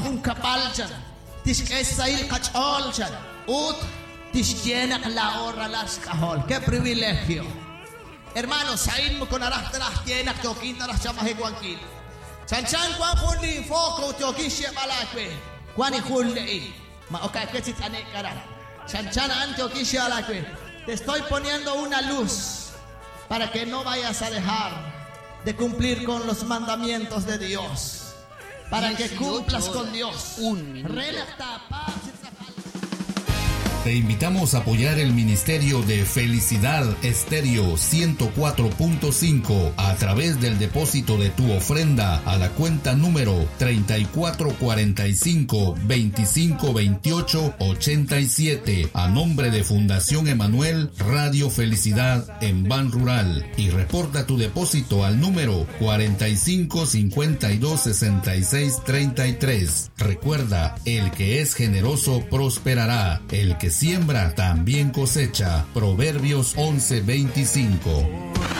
un kapalchan, tishkesail kacholchan, ut tishyenak la hora las cajol. ¡Qué privilegio! Hermanos, sain mo con arachtarach tienak tokin tarach chamaheguankin. Chanchan kwan hulli foco tokishye malakwe. Kwani hulli ma okaketit anekaran. Chanchan antokishye alakwe. Te estoy poniendo una luz para que no vayas a dejar de cumplir con los mandamientos de Dios. Para que cumplas con Dios. Te invitamos a apoyar el Ministerio de Felicidad Estéreo 104.5 a través del depósito de tu ofrenda a la cuenta número 3445-2528-87 a nombre de Fundación Emanuel Radio Felicidad en Ban Rural, y reporta tu depósito al número 45526633. Recuerda, el que es generoso prosperará, el que siembra también cosecha. Proverbios 11:25.